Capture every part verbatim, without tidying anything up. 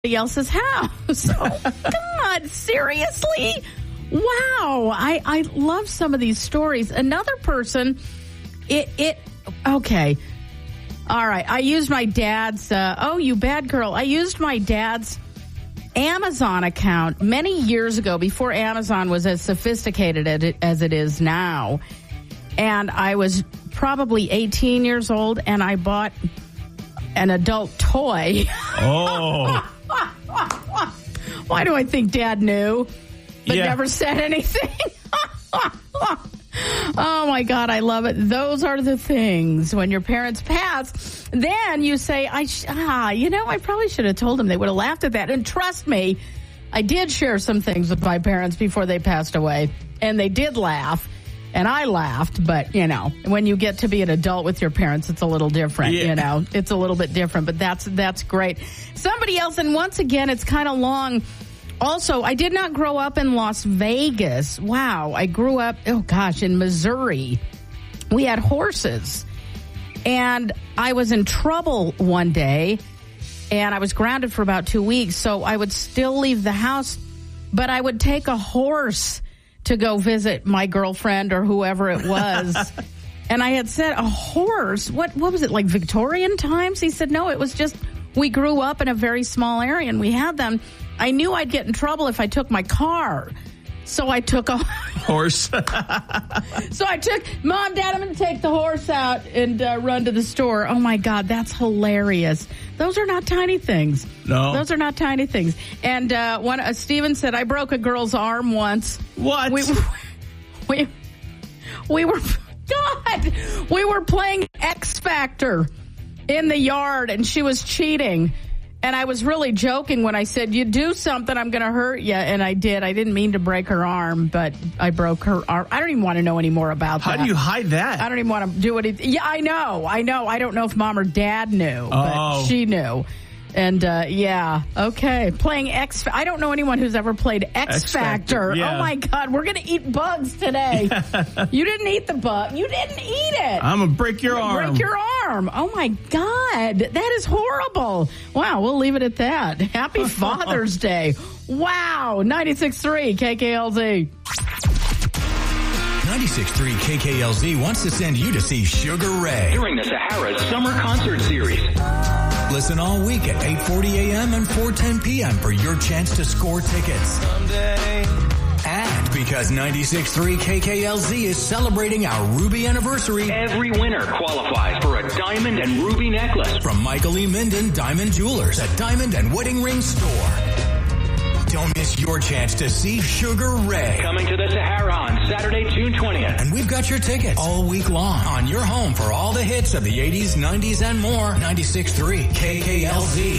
else's house. Oh, God, seriously? Wow. I, I love some of these stories. Another person, it, it, okay. All right. I used my dad's, uh, oh, you bad girl. I used my dad's Amazon account many years ago before Amazon was as sophisticated as it, as it is now. And I was probably eighteen years old and I bought an adult toy. Oh. Why do I think Dad knew, but yeah. never said anything? Oh, my God, I love it. Those are the things. When your parents pass, then you say, I sh- ah, you know, I probably should have told them. They would have laughed at that. And trust me, I did share some things with my parents before they passed away, and they did laugh. And I laughed, but, you know, when you get to be an adult with your parents, it's a little different, yeah. you know. It's a little bit different, but that's that's great. Somebody else, and once again, it's kind of long. Also, I did not grow up in Las Vegas. Wow. I grew up, oh, gosh, in Missouri. We had horses. And I was in trouble one day, and I was grounded for about two weeks. So I would still leave the house, but I would take a horse to go visit my girlfriend or whoever it was. And I had said, a horse? What what was it, like Victorian times? He said, no, it was just, we grew up in a very small area and we had them. I knew I'd get in trouble if I took my car. So I took a horse. So I took, Mom, Dad, I'm going to take the horse out and uh, run to the store. Oh, my God, that's hilarious. Those are not tiny things. No. Those are not tiny things. And uh, one, uh, Steven said, I broke a girl's arm once. What? We, we, we were, God, we were playing X Factor in the yard, and she was cheating. And I was really joking when I said, you do something, I'm going to hurt you. And I did. I didn't mean to break her arm, but I broke her arm. I don't even want to know any more about How that. How do you hide that? I don't even want to do anything. Yeah, I know. I know. I don't know if Mom or Dad knew, oh. but she knew. And, uh, yeah, okay. Playing X, I don't know anyone who's ever played X, X Factor. Factor yeah. Oh, my God. We're going to eat bugs today. You didn't eat the bug. You didn't eat it. I'm going to break your arm. Break your arm. Oh, my God. That is horrible. Wow, we'll leave it at that. Happy Father's Day. Wow. ninety-six point three K K L Z. ninety-six point three K K L Z wants to send you to see Sugar Ray during the Sahara Summer Concert Series. Listen all week at eight forty a.m. and four ten p.m. for your chance to score tickets. Someday. And because ninety-six point three K K L Z is celebrating our Ruby anniversary, every winner qualifies for a diamond and ruby necklace from Michael E. Minden Diamond Jewelers at Diamond and Wedding Ring Store. Don't miss your chance to see Sugar Ray. Coming to the Sahara on Saturday, June twentieth. And we've got your tickets all week long on your home for all the hits of the eighties, nineties, and more. ninety-six point three K K L Z.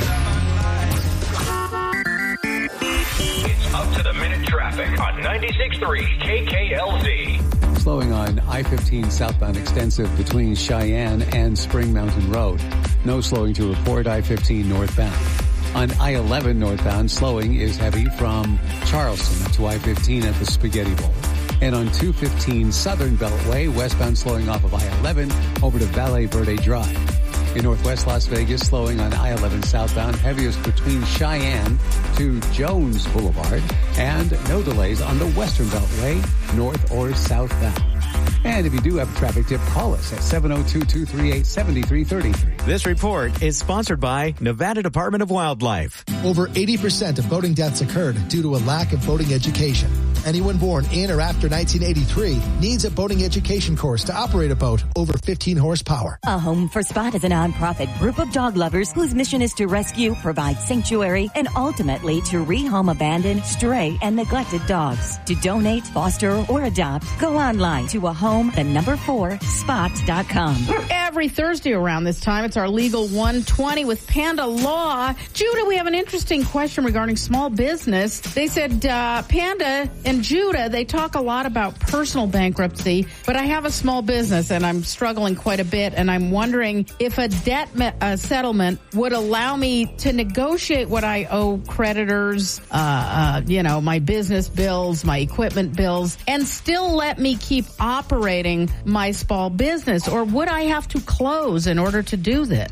It's up to the minute traffic on ninety-six point three K K L Z. Slowing on I fifteen southbound extensive between Cheyenne and Spring Mountain Road. No slowing to report I fifteen northbound. On I eleven northbound, slowing is heavy from Charleston to I fifteen at the Spaghetti Bowl. And on two fifteen Southern Beltway, westbound slowing off of I eleven over to Valle Verde Drive. In northwest Las Vegas, slowing on I eleven southbound, heaviest between Cheyenne to Jones Boulevard. And no delays on the Western Beltway, north or southbound. And if you do have a traffic tip, call us at seven oh two, two three eight, seven three three three. This report is sponsored by Nevada Department of Wildlife. Over eighty percent of boating deaths occurred due to a lack of boating education. Anyone born in or after nineteen eighty-three needs a boating education course to operate a boat over fifteen horsepower. A Home for Spot is a nonprofit group of dog lovers whose mission is to rescue, provide sanctuary, and ultimately to rehome abandoned, stray, and neglected dogs. To donate, foster, or adopt, go online to a home, the number four, spot dot com. Every Thursday around this time, it's our Legal one twenty with Panda Law. Judah, we have an interesting question regarding small business. They said, uh, Panda and Judah, they talk a lot about personal bankruptcy, but I have a small business and I'm struggling quite a bit, and I'm wondering if a debt me- uh, settlement would allow me to negotiate what I owe creditors, uh, uh, you know, my business bills, my equipment bills, and still let me keep operating my small business, or would I have to close in order to do this? Hmm.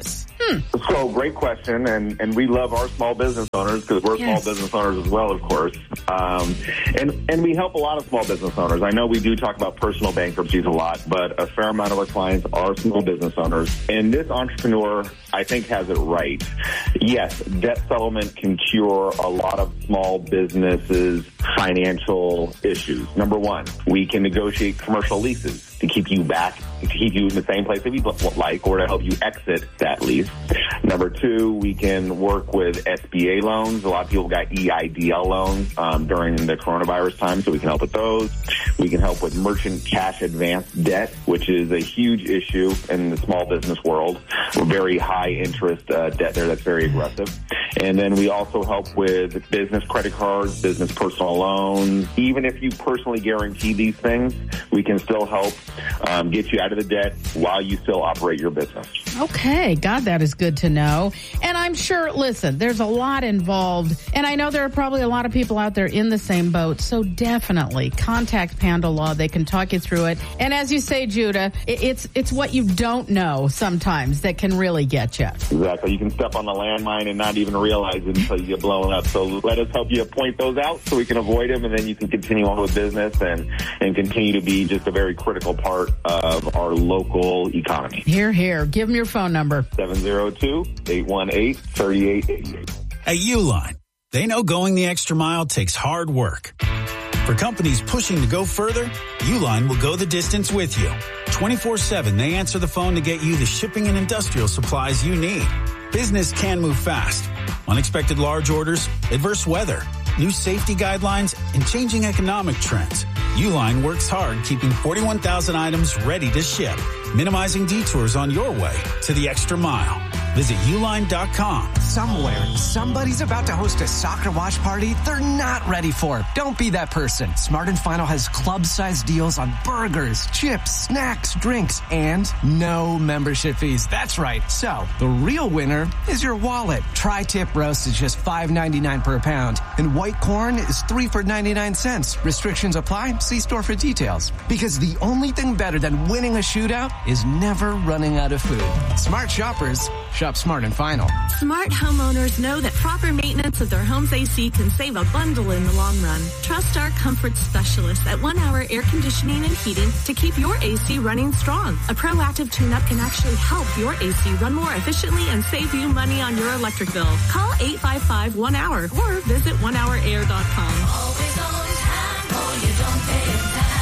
Hmm. So, great question, and, and we love our small business owners because we're Yes. small business owners as well, of course. Um, and, and we help a lot of small business owners. I know we do talk about personal bankruptcies a lot, but a fair amount of our clients are small business owners. And this entrepreneur, I think, has it right. Yes, debt settlement can cure a lot of small businesses' financial issues. Number one, we can negotiate commercial leases to keep you back, to keep you in the same place that you like, or to help you exit that lease. Number two, we can work with S B A loans. A lot of people got E I D L loans um, during the coronavirus time, so we can help with those. We can help with merchant cash advance debt, which is a huge issue in the small business world. Very high interest uh, debt there that's very aggressive. And then we also help with business credit cards, business personal loans. Even if you personally guarantee these things, we can still help um, get you out of the debt while you still operate your business. Okay. God, that is good to know. And I'm sure, listen, there's a lot involved. And I know there are probably a lot of people out there in the same boat. So definitely contact Panda Law. They can talk you through it. And as you say, Judah, it's, it's what you don't know sometimes that can really get you. Exactly. You can step on the landmine and not even realize it until you get blown up. So let us help you point those out so we can avoid them, and then you can continue on with business and, and continue to be just a very critical part of our local economy. Here, here. Give them your phone number. seven zero two, eight one eight, three eight eight eight. At Uline, they know going the extra mile takes hard work. For companies pushing to go further, Uline will go the distance with you. twenty-four seven, they answer the phone to get you the shipping and industrial supplies you need. Business can move fast. Unexpected large orders, adverse weather, new safety guidelines, and changing economic trends. Uline works hard keeping forty-one thousand items ready to ship, minimizing detours on your way to the extra mile. Visit uline dot com. Somewhere, somebody's about to host a soccer watch party they're not ready for. Don't be that person. Smart and Final has club-sized deals on burgers, chips, snacks, drinks, and no membership fees. That's right. So, the real winner is your wallet. Tri-tip roast is just five ninety-nine per pound, and white corn is three for ninety-nine cents. Restrictions apply. See store for details. Because the only thing better than winning a shootout is never running out of food. Smart shoppers shop Smart and Final. Smart homeowners know that proper maintenance of their home's A C can save a bundle in the long run. Trust our comfort specialists at One Hour Air Conditioning and Heating to keep your A C running strong. A proactive tune-up can actually help your A C run more efficiently and save you money on your electric bill. Call eight five five, one hour or visit one hour air dot com. Always on time or you don't pay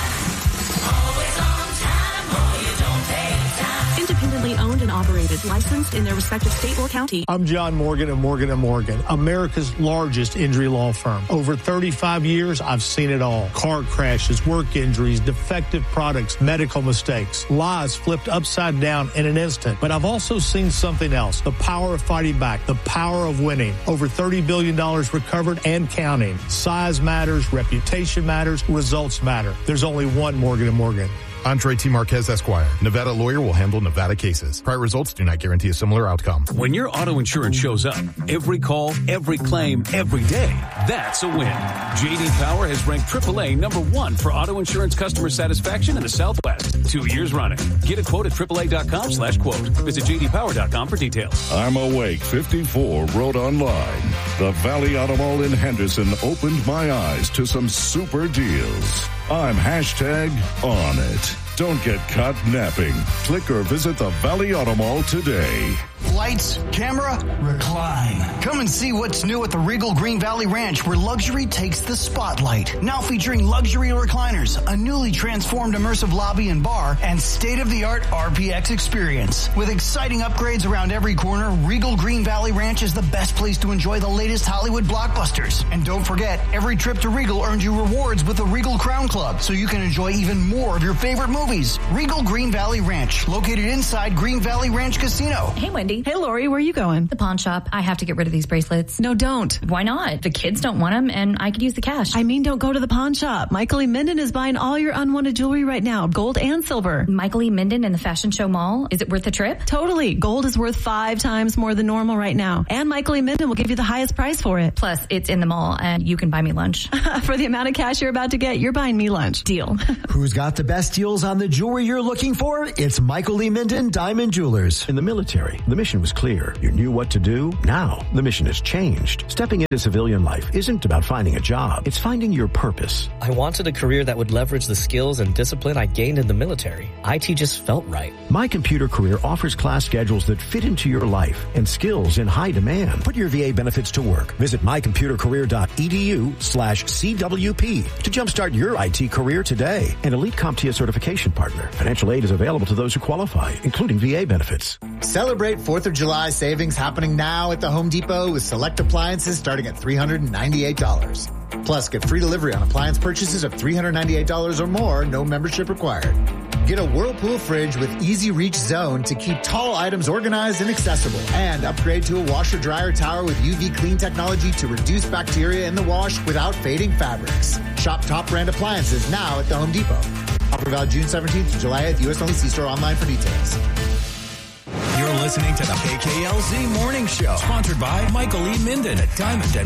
time. Always on time or you don't pay time. Independently owned and operated, licensed in their respective state or county. I'm John Morgan of Morgan and Morgan, America's largest injury law firm. Over thirty-five years, I've seen it all. Car crashes, work injuries, defective products, medical mistakes, lies flipped upside down in an instant. But I've also seen something else, the power of fighting back, the power of winning. Over thirty billion dollars recovered and counting. Size matters, reputation matters, results matter. There's only one Morgan and Morgan. Andre T. Marquez, Esquire. Nevada lawyer will handle Nevada cases. Prior results do not guarantee a similar outcome. When your auto insurance shows up, every call, every claim, every day, that's a win. J D Power has ranked triple A number one for auto insurance customer satisfaction in the Southwest. Two years running. Get a quote at triple A dot com slash quote. Visit J D Power dot com for details. I'm Awake fifty-four wrote online. The Valley Auto Mall in Henderson opened my eyes to some super deals. I'm hashtag on it. Don't get caught napping. Click or visit the Valley Auto Mall today. Lights, camera, recline. Come and see what's new at the Regal Green Valley Ranch, where luxury takes the spotlight. Now featuring luxury recliners, a newly transformed immersive lobby and bar, and state-of-the-art R P X experience. With exciting upgrades around every corner, Regal Green Valley Ranch is the best place to enjoy the latest Hollywood blockbusters. And don't forget, every trip to Regal earns you rewards with the Regal Crown Club, so you can enjoy even more of your favorite movies. Regal Green Valley Ranch, located inside Green Valley Ranch Casino. Hey, Wendy. Hey, Lori, where are you going? The pawn shop. I have to get rid of these bracelets. No, don't. Why not? The kids don't want them, and I could use the cash. I mean, don't go to the pawn shop. Michael E. Minden is buying all your unwanted jewelry right now, gold and silver. Michael E. Minden in the Fashion Show Mall? Is it worth the trip? Totally. Gold is worth five times more than normal right now. And Michael E. Minden will give you the highest price for it. Plus, it's in the mall, and you can buy me lunch. For the amount of cash you're about to get, you're buying me lunch. Deal. Who's got the best deals on the jewelry you're looking for? It's Michael E. Minden Diamond Jewelers. In the military, the mission was clear. You knew what to do. Now, the mission has changed. Stepping into civilian life isn't about finding a job. It's finding your purpose. I wanted a career that would leverage the skills and discipline I gained in the military. I T just felt right. My Computer Career offers class schedules that fit into your life and skills in high demand. Put your V A benefits to work. Visit mycomputercareer.edu slash CWP to jumpstart your I T career today. An Elite CompTIA certification partner. Financial aid is available to those who qualify, including V A benefits. Celebrate fourth of July savings happening now at the Home Depot with select appliances starting at three hundred ninety-eight dollars. Plus, get free delivery on appliance purchases of three hundred ninety-eight dollars or more, no membership required. Get a Whirlpool fridge with Easy Reach Zone to keep tall items organized and accessible. And upgrade to a washer-dryer tower with U V clean technology to reduce bacteria in the wash without fading fabrics. Shop top brand appliances now at the Home Depot. Offer valid June seventeenth to July eighth. U S only. See store online for details. You're listening to the K K L Z Morning Show, sponsored by Michael E. Minden at Diamond and